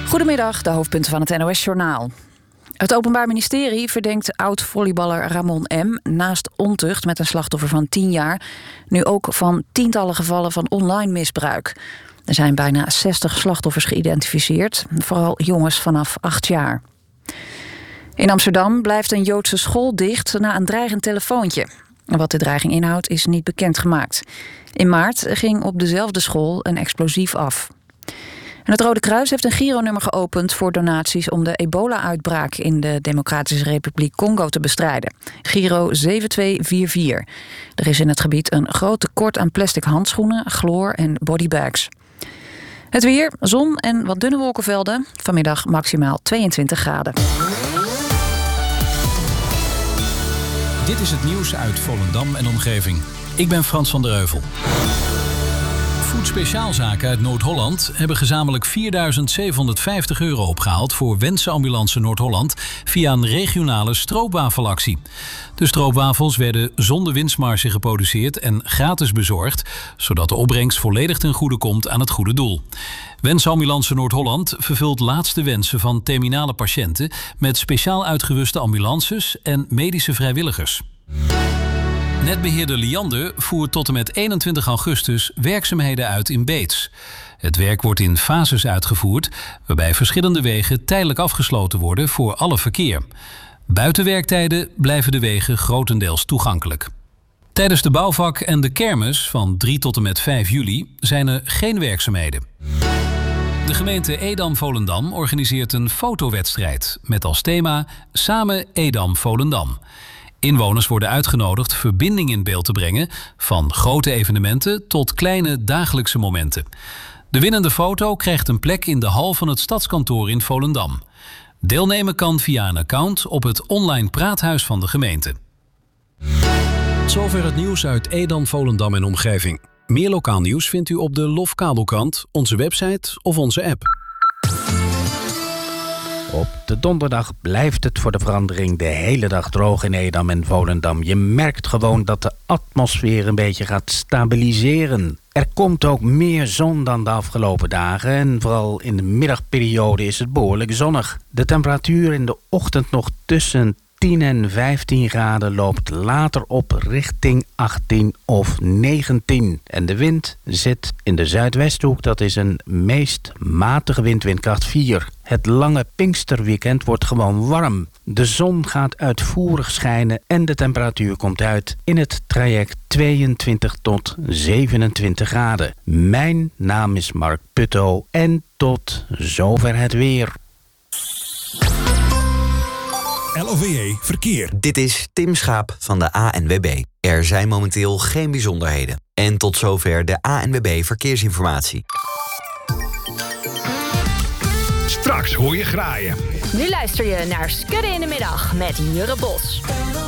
Goedemiddag, de hoofdpunten van het NOS-journaal. Het Openbaar Ministerie verdenkt oud-volleyballer Ramon M. naast ontucht met een slachtoffer van 10 jaar... nu ook van tientallen gevallen van online misbruik. Er zijn bijna 60 slachtoffers geïdentificeerd, vooral jongens vanaf 8 jaar. In Amsterdam blijft een Joodse school dicht na een dreigend telefoontje. Wat de dreiging inhoudt is niet bekendgemaakt. In maart ging op dezelfde school een explosief af. En het Rode Kruis heeft een Giro-nummer geopend voor donaties om de ebola-uitbraak in de Democratische Republiek Congo te bestrijden. Giro 7244. Er is in het gebied een groot tekort aan plastic handschoenen, chloor en bodybags. Het weer, zon en wat dunne wolkenvelden. Vanmiddag maximaal 22 graden. Dit is het nieuws uit Volendam en omgeving. Ik ben Frans van der Heuvel. Voedspeciaalzaken uit Noord-Holland hebben gezamenlijk €4.750 opgehaald voor Wensenambulance Noord-Holland via een regionale stroopwafelactie. De stroopwafels werden zonder winstmarge geproduceerd en gratis bezorgd, zodat de opbrengst volledig ten goede komt aan het goede doel. Wensenambulance Noord-Holland vervult laatste wensen van terminale patiënten met speciaal uitgeruste ambulances en medische vrijwilligers. Netbeheerder Liander voert tot en met 21 augustus werkzaamheden uit in Beets. Het werk wordt in fases uitgevoerd, waarbij verschillende wegen tijdelijk afgesloten worden voor alle verkeer. Buiten werktijden blijven de wegen grotendeels toegankelijk. Tijdens de bouwvak en de kermis van 3 tot en met 5 juli zijn er geen werkzaamheden. De gemeente Edam-Volendam organiseert een fotowedstrijd met als thema Samen Edam-Volendam. Inwoners worden uitgenodigd verbinding in beeld te brengen, van grote evenementen tot kleine dagelijkse momenten. De winnende foto krijgt een plek in de hal van het stadskantoor in Volendam. Deelnemen kan via een account op het online praathuis van de gemeente. Zover het nieuws uit Edam, Volendam en omgeving. Meer lokaal nieuws vindt u op de LOF-kabelkrant, onze website of onze app. Op de donderdag blijft het voor de verandering de hele dag droog in Edam en Volendam. Je merkt gewoon dat de atmosfeer een beetje gaat stabiliseren. Er komt ook meer zon dan de afgelopen dagen en vooral in de middagperiode is het behoorlijk zonnig. De temperatuur in de ochtend nog tussen 10 en 15 graden loopt later op richting 18 of 19. En de wind zit in de zuidwesthoek, dat is een meest matige wind, windkracht 4. Het lange Pinksterweekend wordt gewoon warm. De zon gaat uitvoerig schijnen en de temperatuur komt uit in het traject 22 tot 27 graden. Mijn naam is Mark Putto en tot zover het weer. LOVE Verkeer. Dit is Tim Schaap van de ANWB. Er zijn momenteel geen bijzonderheden. En tot zover de ANWB Verkeersinformatie. Straks hoor je graaien. Nu luister je naar Skudden in de Middag met Jurre Bos.